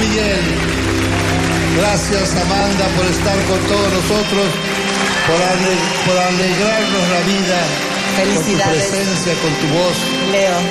Miguel. Gracias, Amanda, por estar con todos nosotros, por alegrarnos la vida. Felicidades. Con tu presencia, con tu voz. Leo.